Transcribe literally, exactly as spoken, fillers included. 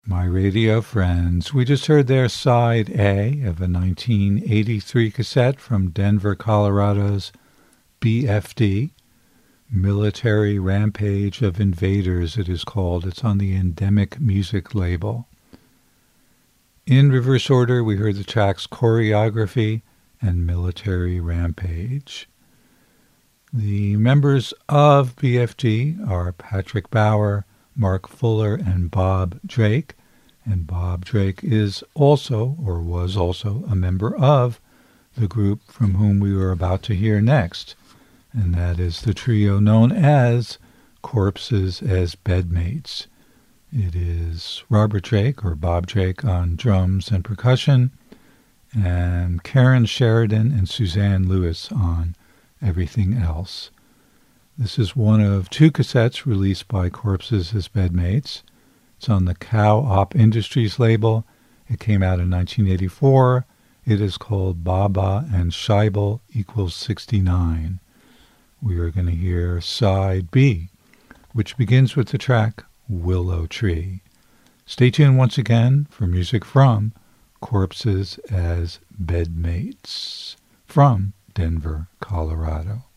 My radio friends, we just heard their side A of a nineteen eighty-three cassette from Denver, Colorado's B F D, Military Rampage of Invaders it is called. It's on the Endemic Music label. In reverse order, we heard the tracks Choreography and Military Rampage. The members of B F D are Patrick Bauer, Mark Fuller, and Bob Drake. And Bob Drake is also, or was also, a member of the group from whom we were about to hear next. And that is the trio known as Corpses as Bedmates. It is Robert Drake, or Bob Drake, on drums and percussion, and Karen Sheridan and Suzanne Lewis on everything else. This is one of two cassettes released by Corpses as Bedmates. It's on the Cow Op Industries label. It came out in nineteen eighty-four. It is called Baba and Scheibel equals sixty-nine. We are going to hear side B, which begins with the track Willow Tree. Stay tuned once again for music from Corpses as Bedmates from Denver, Colorado.